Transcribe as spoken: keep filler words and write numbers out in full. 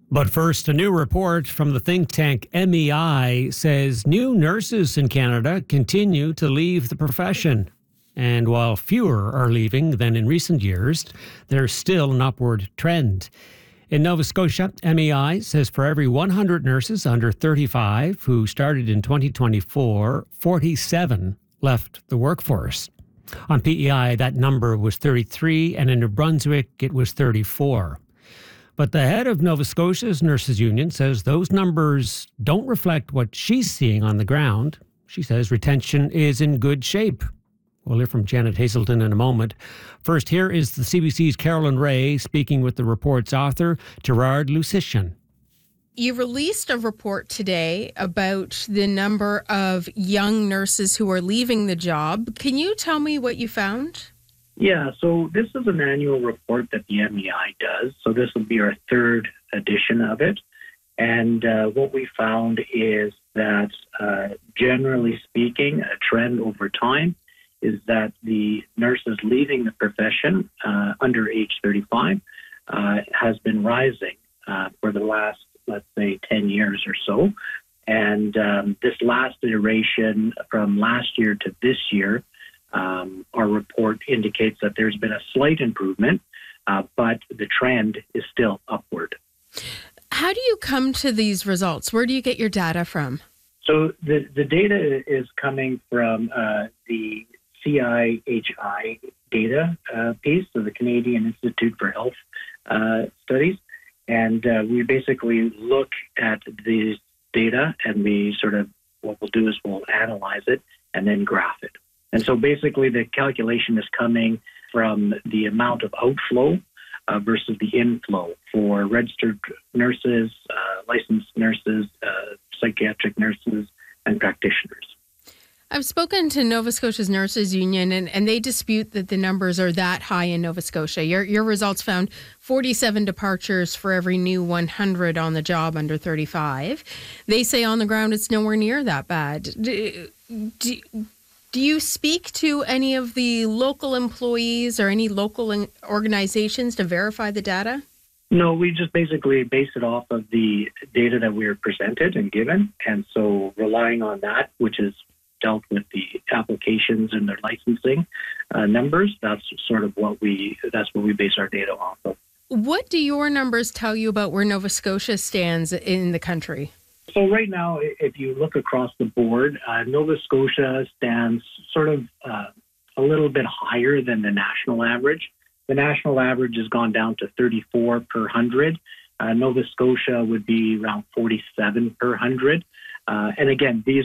But first, a new report from the think tank M E I says new nurses in Canada continue to leave the profession. And while fewer are leaving than in recent years, there's still an upward trend. In Nova Scotia, M E I says for every one hundred nurses under thirty-five who started in twenty twenty-four, forty-seven left the workforce. On P E I, that number was thirty-three, and in New Brunswick, it was thirty-four. But the head of Nova Scotia's Nurses Union says those numbers don't reflect what she's seeing on the ground. She says retention is in good shape. We'll hear from Janet Hazelton in a moment. First, here is the C B C's Carolyn Ray speaking with the report's author, Gerard Lucician. You released a report today about the number of young nurses who are leaving the job. Can you tell me what you found? Yeah, so this is an annual report that the M E I does. So this will be our third edition of it. And uh, what we found is that, uh, generally speaking, a trend over time is that the nurses leaving the profession uh, under age thirty-five uh, has been rising uh, for the last, let's say, ten years or so. And um, this last iteration from last year to this year, Um, our report indicates that there's been a slight improvement, uh, but the trend is still upward. How do you come to these results? Where do you get your data from? So the, the data is coming from uh, the C I H I data uh, piece, so the Canadian Institute for Health uh, Studies. And uh, we basically look at these data and we sort of, what we'll do is we'll analyze it and then graph it. And so basically the calculation is coming from the amount of outflow uh, versus the inflow for registered nurses, uh, licensed nurses, uh, psychiatric nurses, and practitioners. I've spoken to Nova Scotia's Nurses Union, and, and they dispute that the numbers are that high in Nova Scotia. Your, your results found forty-seven departures for every new one hundred on the job under thirty-five. They say on the ground it's nowhere near that bad. Do, do, Do you speak to any of the local employees or any local organizations to verify the data? No, we just basically base it off of the data that we are presented and given. And so relying on that, which is dealt with the applications and their licensing uh, numbers, that's sort of what we, that's what we base our data off of. What do your numbers tell you about where Nova Scotia stands in the country? So right now, if you look across the board, uh, Nova Scotia stands sort of uh, a little bit higher than the national average. The national average has gone down to thirty-four per one hundred. Uh, Nova Scotia would be around forty-seven per one hundred. Uh, and again, these